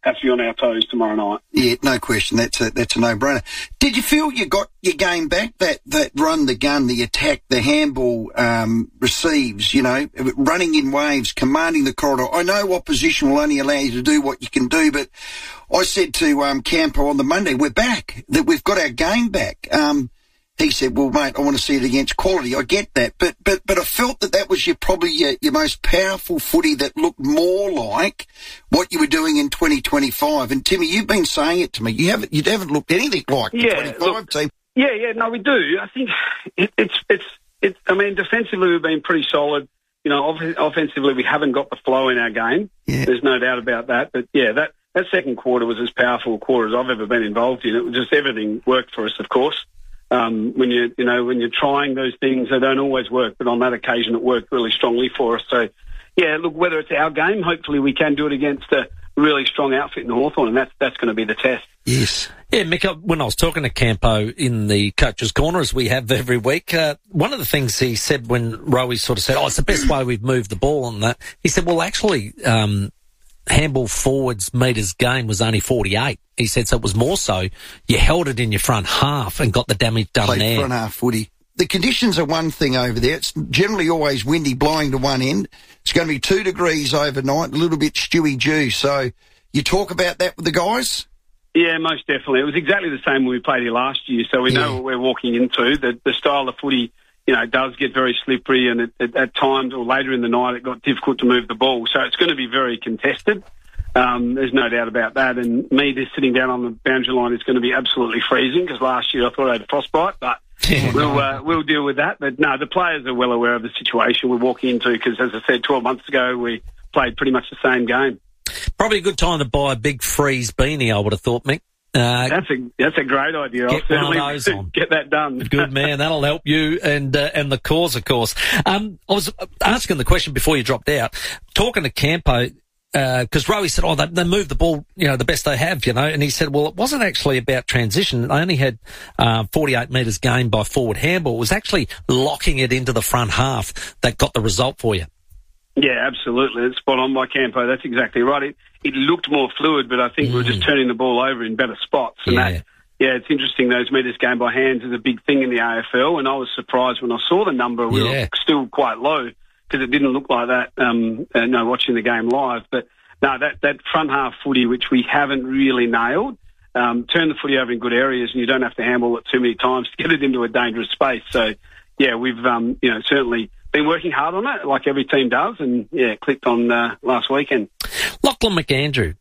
have to be on our toes tomorrow night. Yeah, no question. That's a that's a no-brainer. Did you feel you got your game back? That that run, the gun, the attack, the handball um, receives. You know, running in waves, commanding the corridor. I know opposition will only allow you to do what you can do, but I said to um, Campo on the Monday, we're back. That we've got our game back. Um, He said, well, mate, I want to see it against quality. I get that. But but but I felt that that was your probably your, your most powerful footy that looked more like what you were doing in twenty twenty-five. And, Timmy, you've been saying it to me. You haven't, you haven't looked anything like the Yeah, twenty-five look, team. Yeah, yeah, no, we do. I think it, it's, it's, it's, I mean, defensively we've been pretty solid. You know, off- offensively we haven't got the flow in our game. Yeah. There's no doubt about that. But, yeah, that, that second quarter was as powerful a quarter as I've ever been involved in. It was just everything worked for us, of course. Um, when you you know when you're trying those things, they don't always work, but on that occasion it worked really strongly for us. So, yeah, look, whether it's our game, hopefully we can do it against a really strong outfit in Hawthorn, and that's that's going to be the test. Yes. Yeah, Mick, when I was talking to Campo in the coach's corner, as we have every week, uh, one of the things he said when Rowie sort of said, oh, it's the best way we've moved the ball on that, he said, well, actually, um, handball forwards metres game was only forty-eight. He said, so it was more so you held it in your front half and got the damage done Played there. front half footy. The conditions are one thing over there. It's generally always windy, blowing to one end. It's going to be two degrees overnight, a little bit stewy dew. So you talk about that with the guys? Yeah, most definitely. It was exactly the same when we played here last year, so we Yeah. know what we're walking into. The, the style of footy, you know, does get very slippery, and it, it, at times or later in the night it got difficult to move the ball. So it's going to be very contested. Um, there's no doubt about that. And me just sitting down on the boundary line is going to be absolutely freezing, because last year I thought I had frostbite, but we'll uh, we'll deal with that. But no, the players are well aware of the situation we're walking into, because, as I said, twelve months ago we played pretty much the same game. Probably a good time to buy a big freeze beanie, I would have thought, Mick. Uh, That's a that's a great idea. I'll Get one of certainly those on. get that done. Good man, that'll help you and uh, and the cause, of course. Um, I was asking the question before you dropped out, talking to Campo, because uh, Rowie said, oh, they, they moved the ball, you know, the best they have, you know, and he said, well, it wasn't actually about transition. They only had uh, forty-eight metres gained by forward handball. It was actually locking it into the front half that got the result for you. Yeah, absolutely. It's spot on by Campo. That's exactly right. It, it looked more fluid, but I think mm. we were just turning the ball over in better spots. And Yeah. that, yeah, it's interesting. Those metres gained by hands is a big thing in the A F L, and I was surprised when I saw the number. We Yeah. were still quite low, because it didn't look like that, um, uh, no, watching the game live. But no, that, that front half footy, which we haven't really nailed, um, turn the footy over in good areas, and you don't have to handball it too many times to get it into a dangerous space. So, yeah, we've, um, you know, certainly been working hard on it, like every team does, and, yeah, clicked on uh, last weekend. Lachlan McAndrew,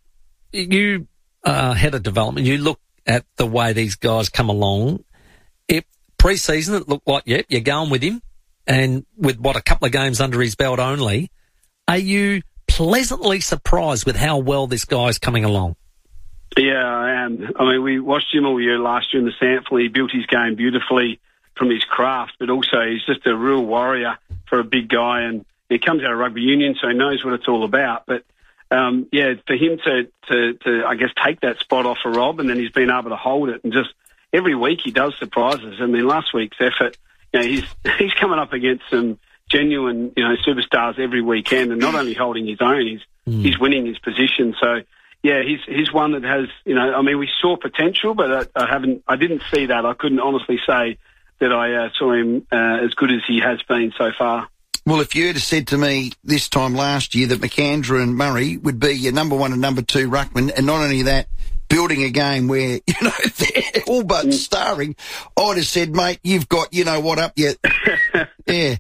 you uh, head of development, you look at the way these guys come along. If pre-season, it looked like, yep, you're going with him, and with, what, a couple of games under his belt only, are you pleasantly surprised with how well this guy's coming along? Yeah, I am. I mean, we watched him all year last year in the Sample. He built his game beautifully from his craft, but also he's just a real warrior for a big guy, and he comes out of rugby union, so he knows what it's all about. But, um, yeah, for him to, to, to, I guess, take that spot off of Rob, and then he's been able to hold it, and just every week he does surprise us. I mean, last week's effort, you know, he's, he's coming up against some genuine, you know, superstars every weekend, and not only holding his own, he's, mm. he's winning his position. So, yeah, he's he's one that has, you know, I mean, we saw potential, but I, I haven't, I didn't see that. I couldn't honestly say that I uh, saw him uh, as good as he has been so far. Well, if you had said to me this time last year that McAndrew and Murray would be your number one and number two ruckman, and not only that, building a game where, you know, they're all but mm. starring, I'd have said, mate, you've got, you know what, up yet. Yeah.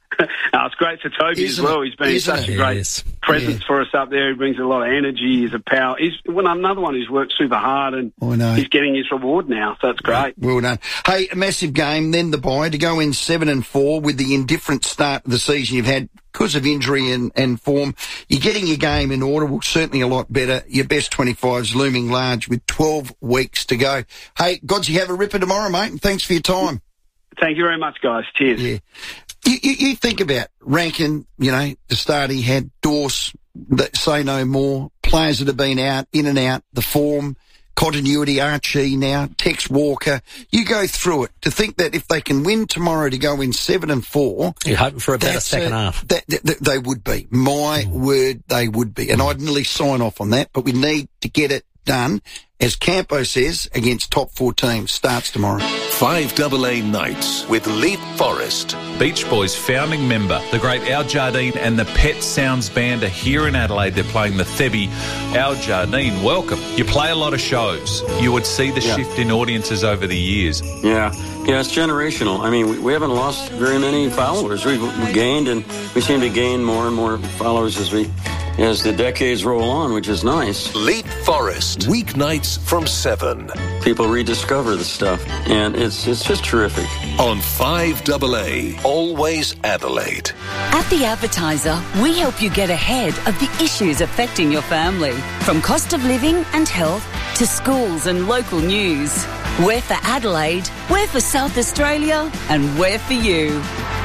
No, it's great for Toby Isn't as well. it? He's been Isn't such it? a great Yes. presence Yeah. for us up there. He brings a lot of energy. He's a power. He's well, another one who's worked super hard, and I know. he's getting his reward now. So it's great. Well done. Hey, a massive game, then the bye, to go in seven and four with the indifferent start of the season you've had because of injury and, and form. You're getting your game in order, well, certainly a lot better. Your best twenty-five's looming large with twelve weeks to go. Hey, Gods, you have a ripper tomorrow, mate, and thanks for your time. Thank you very much, guys. Cheers. Yeah. You, you, you think about Rankin, you know, the start he had, Dorse, that say no more, players that have been out, in and out, the form, continuity, Archie now, Tex Walker. You go through it to think that if they can win tomorrow to go in seven and four, you're hoping for a better second a, half. That, that, that they would be. My mm. word, they would be. And I'd nearly sign off on that, but we need to get it done. As Campo says, against top four teams, starts tomorrow. five double A Nights with Leap Forest. Beach Boys founding member, the great Al Jardine and the Pet Sounds Band are here in Adelaide. They're playing the Thebby. Al Jardine, welcome. You play a lot of shows. You would see the yeah. shift in audiences over the years. Yeah, yeah, it's generational. I mean, we, we haven't lost very many followers. We've we gained, and we seem to gain more and more followers as we... as the decades roll on, which is nice. Leap Forest, weeknights from seven. People rediscover the stuff, and it's it's just terrific. On five double A, always Adelaide. At The Advertiser, we help you get ahead of the issues affecting your family, from cost of living and health to schools and local news. We're for Adelaide, we're for South Australia, and we're for you.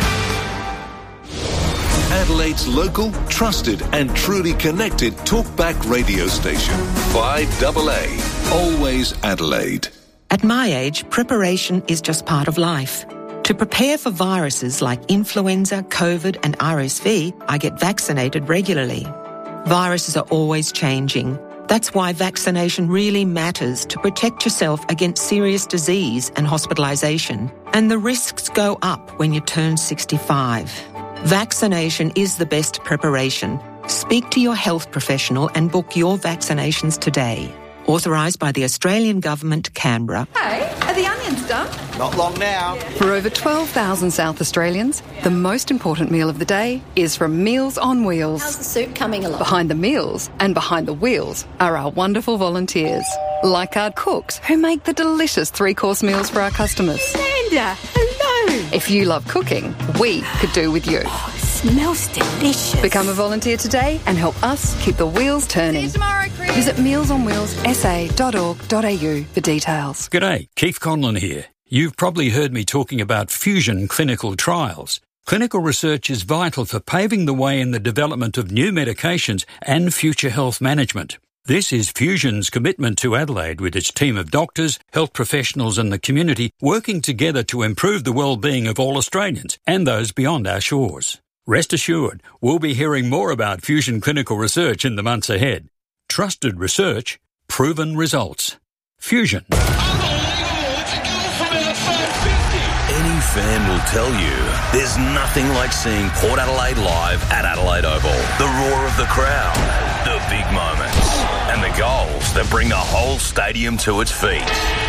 Adelaide's local, trusted and truly connected talkback radio station. five double A, always Adelaide. At my age, preparation is just part of life. To prepare for viruses like influenza, COVID and R S V, I get vaccinated regularly. Viruses are always changing. That's why vaccination really matters to protect yourself against serious disease and hospitalisation. And the risks go up when you turn sixty-five. Vaccination is the best preparation. Speak to your health professional and book your vaccinations today. Authorised by the Australian Government, Canberra. Hey, are the onions done? Not long now. For over twelve thousand South Australians, the most important meal of the day is from Meals on Wheels. How's the soup coming along? Behind the meals and behind the wheels are our wonderful volunteers, like our cooks who make the delicious three-course meals for our customers. Linda, hello. If you love cooking, we could do with you. Oh, it smells delicious. Become a volunteer today and help us keep the wheels turning. See you tomorrow, Chris. Visit meals on wheels s a dot org dot a u for details. G'day, Keith Conlon here. You've probably heard me talking about Fusion clinical trials. Clinical research is vital for paving the way in the development of new medications and future health management. This is Fusion's commitment to Adelaide with its team of doctors, health professionals and the community working together to improve the well-being of all Australians and those beyond our shores. Rest assured, we'll be hearing more about Fusion clinical research in the months ahead. Trusted research, proven results. Fusion. Any fan will tell you there's nothing like seeing Port Adelaide live at Adelaide Oval. The roar of the crowd, the big moments, and the goals that bring the whole stadium to its feet.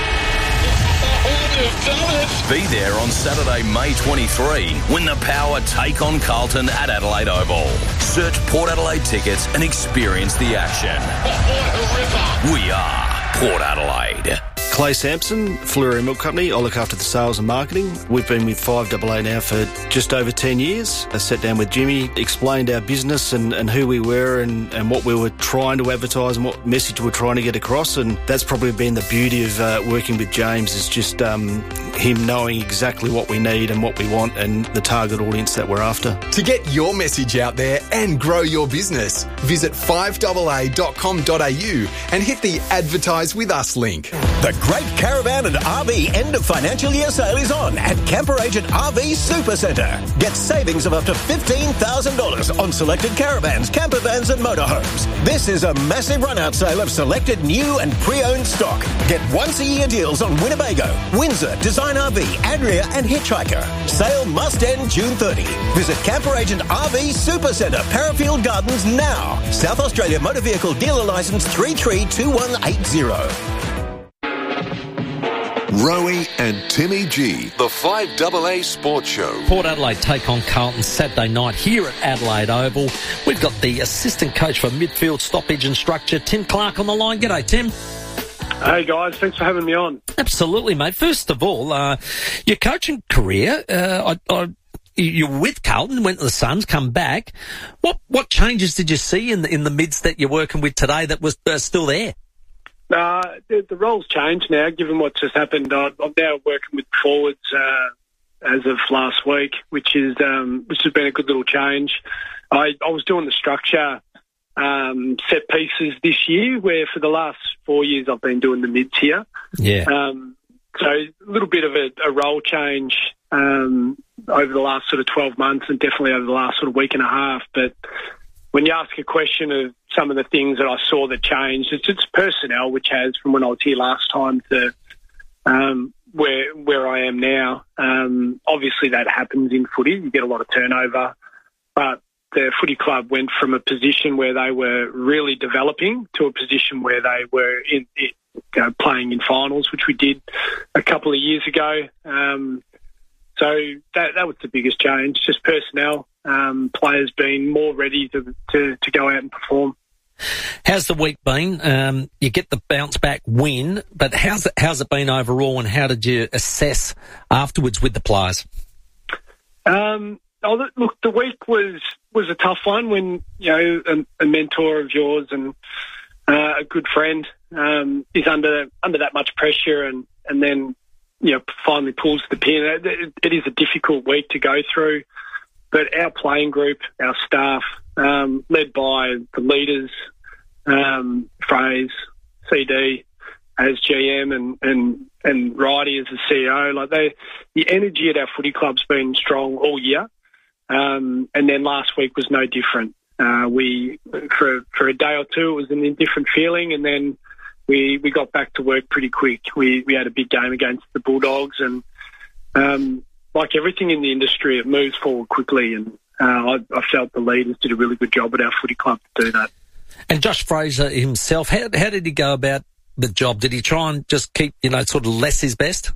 Be there on Saturday, May twenty-third, when the Power take on Carlton at Adelaide Oval. Search Port Adelaide tickets and experience the action. We are Port Adelaide. Clay Sampson, Fleury Milk Company. I look after the sales and marketing. We've been with five double A now for just over ten years. I sat down with Jimmy, explained our business and, and who we were and, and what we were trying to advertise and what message we we're trying to get across. And that's probably been the beauty of uh, working with James, is just um, him knowing exactly what we need and what we want and the target audience that we're after. To get your message out there and grow your business, visit five double a dot com dot a u and hit the Advertise With Us link. The Great Caravan and R V end of financial year sale is on at Camper Agent R V Supercentre. Get savings of up to fifteen thousand dollars on selected caravans, camper vans and motorhomes. This is a massive run-out sale of selected new and pre-owned stock. Get once-a-year deals on Winnebago, Windsor, Design R V, Adria and Hitchhiker. Sale must end June thirtieth. Visit Camper Agent R V Supercentre, Parafield Gardens now. South Australia Motor Vehicle Dealer Licence three three two one eight zero. Rowie and Timmy G, the five double A Sports Show. Port Adelaide take on Carlton Saturday night here at Adelaide Oval. We've got the assistant coach for midfield stoppage and structure, Tim Clark, on the line. G'day, Tim. Hey, guys. Thanks for having me on. Absolutely, mate. First of all, uh, your coaching career, uh, I, I, you're with Carlton, went to the Suns, come back. What what changes did you see in the, in the mids that you're working with today that was uh, still there? Uh, the, the role's changed now, given what's just happened. I, I'm now working with forwards uh, as of last week, which is um, which has been a good little change. I, I was doing the structure um, set pieces this year, where for the last four years I've been doing the mids here. Yeah. Um, so a little bit of a, a role change um, over the last sort of twelve months, and definitely over the last sort of week and a half. But when you ask a question of some of the things that I saw that changed, it's just personnel, which has from when I was here last time to um, where where I am now. Um, obviously, that happens in footy. You get a lot of turnover, but the footy club went from a position where they were really developing to a position where they were in, in you know, playing in finals, which we did a couple of years ago. Um, so that that was the biggest change, just personnel. Um, players being more ready to, to, to go out and perform. How's the week been? Um, you get the bounce back win, but how's it, how's it been overall, and how did you assess afterwards with the players? Um, oh, look, the week was, was a tough one when, you know, a, a mentor of yours and uh, a good friend um, is under under that much pressure, and, and then, you know, finally pulls the pin. It, it is a difficult week to go through. But our playing group, our staff, um, led by the leaders, um, Fraze, C D as G M, and and and Righty as the C E O, like they, the energy at our footy club's been strong all year, um, and then last week was no different. Uh, we for for a day or two it was an indifferent feeling, and then we we got back to work pretty quick. We we had a big game against the Bulldogs, and um, like everything in the industry, it moves forward quickly, and uh, I, I felt the leaders did a really good job at our footy club to do that. And Josh Fraser himself, how, how did he go about the job? Did he try and just keep, you know, sort of less his best?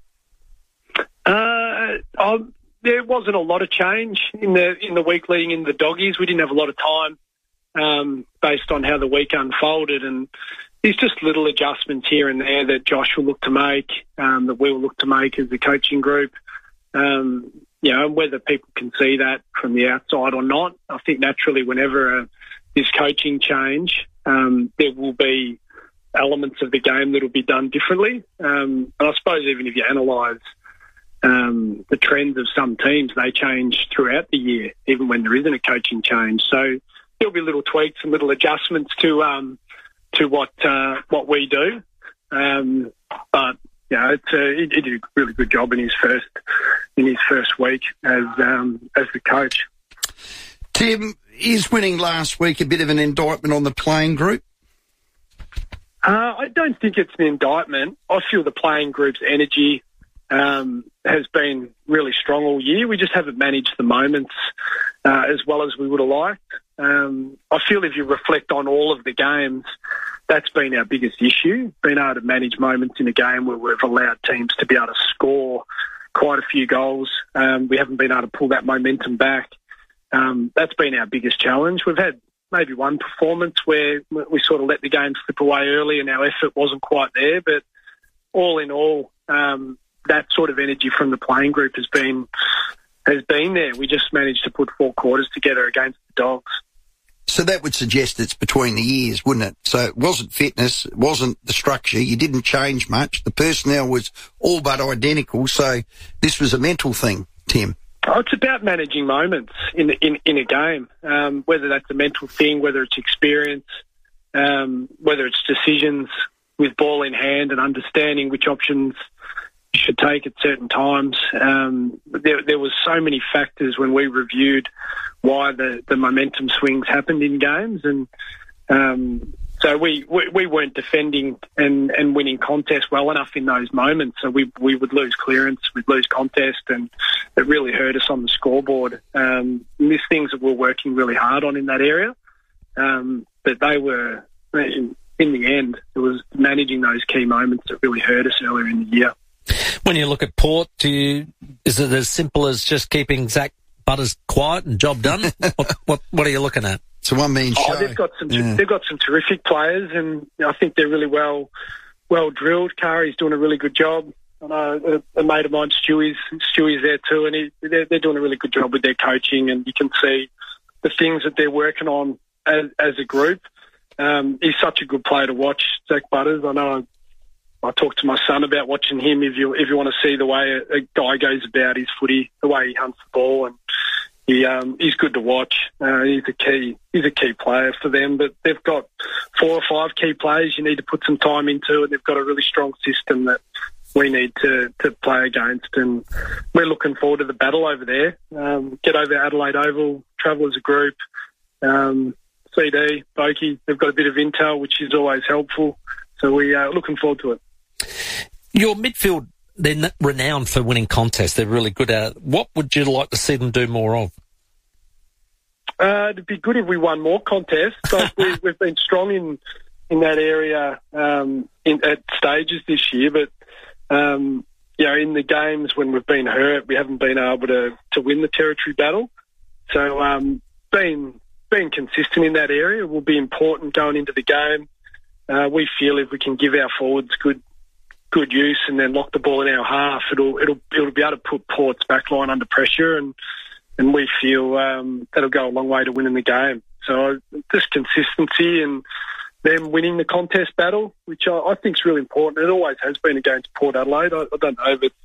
Uh, I, there wasn't a lot of change in the in the week leading into the Doggies. We didn't have a lot of time um, based on how the week unfolded, and there's just little adjustments here and there that Josh will look to make, um, that we will look to make as a coaching group. Um, you know, whether people can see that from the outside or not, I think naturally whenever a, this coaching change, um, there will be elements of the game that will be done differently. Um, and I suppose even if you analyse um, the trends of some teams, they change throughout the year, even when there isn't a coaching change. So there'll be little tweaks and little adjustments to um, to what uh, what we do. Um, but yeah, it's a, he, he did a really good job in his first in his first week as um, as the coach. Tim, is winning last week a bit of an indictment on the playing group? Uh, I don't think it's an indictment. I feel the playing group's energy um, has been really strong all year. We just haven't managed the moments uh, as well as we would have liked. Um, I feel if you reflect on all of the games, that's been our biggest issue, being able to manage moments in a game where we've allowed teams to be able to score quite a few goals. Um, we haven't been able to pull that momentum back. Um, that's been our biggest challenge. We've had maybe one performance where we sort of let the game slip away early and our effort wasn't quite there, but all in all, um, that sort of energy from the playing group has been has been there. We just managed to put four quarters together against the Dogs. So that would suggest it's between the years, wouldn't it? So it wasn't fitness, it wasn't the structure, you didn't change much, the personnel was all but identical, so this was a mental thing, Tim. Oh, it's about managing moments in in, in a game, um, whether that's a mental thing, whether it's experience, um, whether it's decisions with ball in hand and understanding which options you should take at certain times. Um, there, there was so many factors when we reviewed why the, the momentum swings happened in games, and um, so we, we, we weren't defending and, and winning contests well enough in those moments. So we we would lose clearance, we'd lose contest, and it really hurt us on the scoreboard. Um, and there's things that we're working really hard on in that area, um, but they were, in, in the end, it was managing those key moments that really hurt us earlier in the year. When you look at Port, do you, is it as simple as just keeping Zach Butters quiet and job done? what, what what are you looking at? It's a one-man show. Oh, they've got some yeah. they've got some terrific players, and I think they're really well well drilled. Kari's doing a really good job. I know a, a mate of mine, Stewie's Stewie's there too, and he, they're, they're doing a really good job with their coaching, and you can see the things that they're working on as, as a group. Um, he's such a good player to watch, Zach Butters. I know. I talked to my son about watching him. If you if you want to see the way a, a guy goes about his footy, the way he hunts the ball, and he um, he's good to watch. Uh, he's a key he's a key player for them. But they've got four or five key players you need to put some time into, and they've got a really strong system that we need to, to play against. And we're looking forward to the battle over there. Um, get over Adelaide Oval, travel as a group. Um, C D, Boki, they've got a bit of intel, which is always helpful. So we are looking forward to it. Your midfield, they're renowned for winning contests. They're really good at it. What would you like to see them do more of? Uh, it'd be good if we won more contests. But we, we've been strong in in that area um, in, at stages this year. But um, you know, in the games when we've been hurt, we haven't been able to, to win the territory battle. So um, being being consistent in that area will be important going into the game. Uh, we feel if we can give our forwards good good use and then lock the ball in our half, it'll it'll it'll be able to put Port's backline under pressure, and and we feel um, that'll go a long way to winning the game. So just consistency and them winning the contest battle, which I, I think is really important. It always has been against Port Adelaide. I, I don't know if it's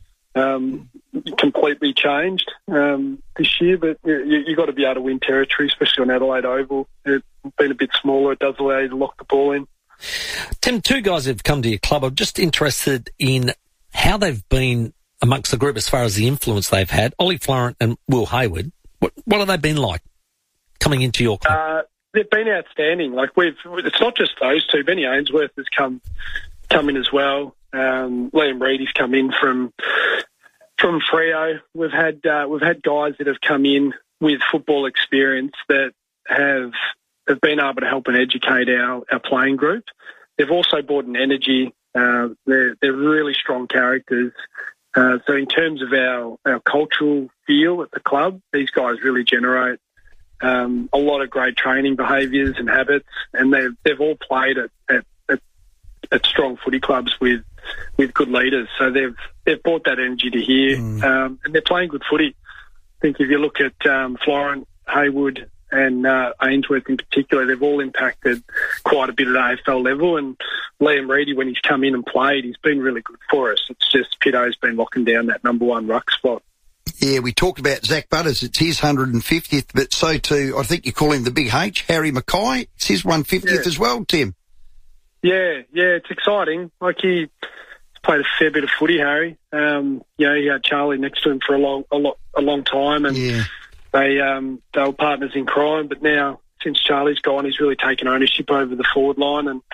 um, completely changed um, this year, but you, you got to be able to win territory, especially on Adelaide Oval. It's been a bit smaller. It does allow you to lock the ball in. Tim, two guys have come to your club. I'm just interested in how they've been amongst the group as far as the influence they've had. Ollie Florent and Will Hayward. What, what have they been like coming into your club? Uh, they've been outstanding. Like we've, it's not just those two. Benny Ainsworth has come come in as well. Um, Liam Reedy's come in from from Freo. We've had uh, we've had guys that have come in with football experience that have have been able to help and educate our, our playing group. They've also brought an energy. Uh, they're, they're really strong characters. Uh, so in terms of our, our cultural feel at the club, these guys really generate um, a lot of great training behaviours and habits, and they've, they've all played at, at, at, at strong footy clubs with with good leaders. So they've they've brought that energy to here, mm. um, and they're playing good footy. I think if you look at um, Florent, Hayward, and uh, Ainsworth in particular, they've all impacted quite a bit at A F L level. And Liam Reedy, when he's come in and played, he's been really good for us. It's just Pitto's been locking down that number one ruck spot. Yeah, we talked about Zach Butters. It's his one hundred fiftieth, but so too, I think you call him the Big H, Harry Mackay. It's his one hundred fiftieth yeah. as well, Tim. Yeah, yeah, it's exciting. Like he played a fair bit of footy, Harry. Um, you know, he had Charlie next to him for a long, a lot, a long time, and yeah. They um, they were partners in crime, but now since Charlie's gone, he's really taken ownership over the forward line, and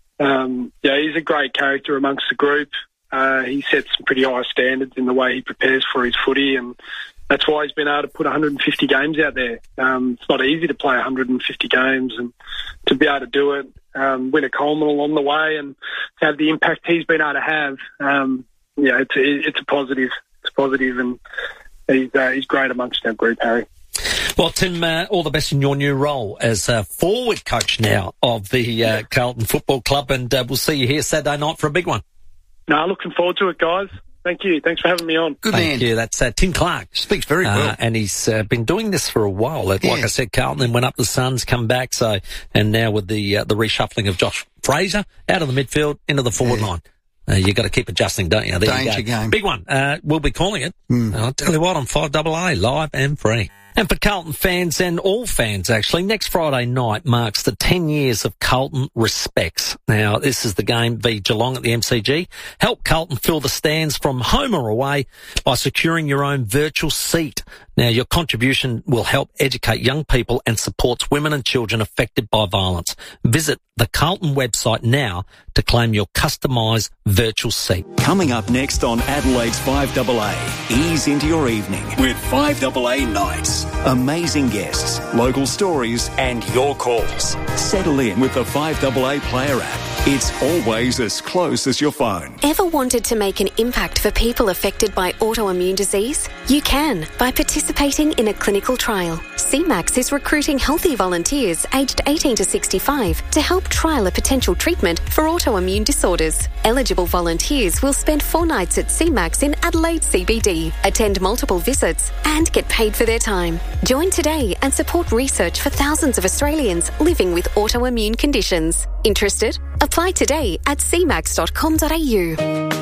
um, yeah, he's a great character amongst the group. Uh, he sets some pretty high standards in the way he prepares for his footy, and that's why he's been able to put one hundred fifty games out there. Um, it's not easy to play one hundred fifty games, and to be able to do it, um, win a Coleman along the way, and to have the impact he's been able to have. Um, yeah, it's a, it's a positive. It's positive, and He's, uh, he's great amongst our group, Harry. Well, Tim, uh, all the best in your new role as a forward coach now of the uh, Carlton Football Club, and uh, we'll see you here Saturday night for a big one. No, looking forward to it, guys. Thank you. Thanks for having me on. Good Thank man. you. That's uh, Tim Clark. Speaks very well. Uh, and he's uh, been doing this for a while. Like yeah. I said, Carlton then went up the Suns, come back, so and now with the uh, the reshuffling of Josh Fraser out of the midfield into the forward yeah. line. Uh, you got to keep adjusting, don't you? There Danger you go. game. Big one. Uh, we'll be calling it. Mm. I'll tell you what, on five double A, live and free. And for Carlton fans and all fans, actually, next Friday night marks the ten years of Carlton Respects. Now, this is the game v Geelong at the M C G. Help Carlton fill the stands from home or away by securing your own virtual seat. Now, your contribution will help educate young people and supports women and children affected by violence. Visit the Carlton website now to claim your customised virtual seat. Coming up next on Adelaide's five double A, ease into your evening with five double A Nights. Amazing guests, local stories and your calls. Settle in with the five double A Player app. It's always as close as your phone. Ever wanted to make an impact for people affected by autoimmune disease? You can by participating in a clinical trial. C MAX is recruiting healthy volunteers aged eighteen to sixty-five to help trial a potential treatment for autoimmune disorders. Eligible volunteers will spend four nights at C MAX in Adelaide C B D, attend multiple visits and get paid for their time. Join today and support research for thousands of Australians living with autoimmune conditions. Interested? Apply today at c max dot com dot a u.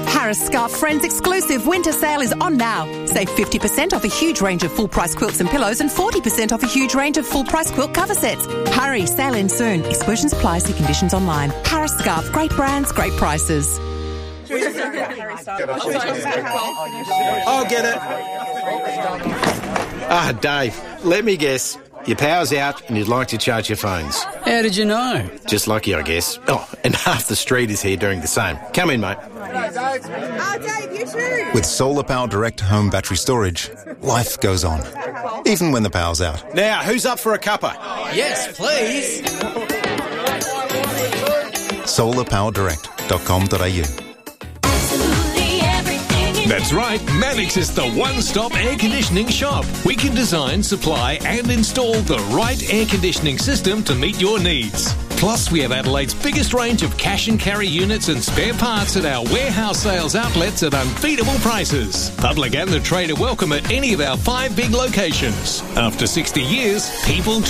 Harris Scarf Friends exclusive winter sale is on now. Save fifty percent off a huge range of full-price quilts and pillows and forty percent off a huge range of full-price quilt cover sets. Hurry, sale ends soon. Exclusions apply, see conditions online. Harris Scarf, great brands, great prices. I'll get it. Ah, Dave, let me guess. Your power's out and you'd like to charge your phones. How did you know? Just lucky, I guess. Oh, and half the street is here doing the same. Come in, mate. Oh, Dave, you too. With Solar Power Direct home battery storage, life goes on, even when the power's out. Now, who's up for a cuppa? Yes, please. solar power direct dot com dot a u. That's right, Mannix is the one-stop air conditioning shop. We can design, supply and install the right air conditioning system to meet your needs. Plus, we have Adelaide's biggest range of cash and carry units and spare parts at our warehouse sales outlets at unbeatable prices. Public and the trade are welcome at any of our five big locations. After sixty years, people